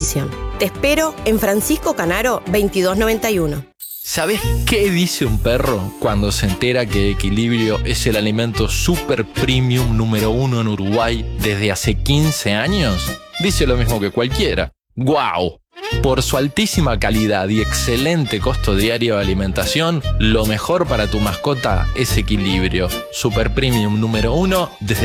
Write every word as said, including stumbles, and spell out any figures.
nutrición. Te espero en Francisco Canaro veintidós noventa y uno. ¿Sabés qué dice un perro cuando se entera que Equilibrio es el alimento super premium número uno en Uruguay desde hace quince años? Dice lo mismo que cualquiera. ¡Guau! Por su altísima calidad y excelente costo diario de alimentación, lo mejor para tu mascota es Equilibrio. Super premium número uno desde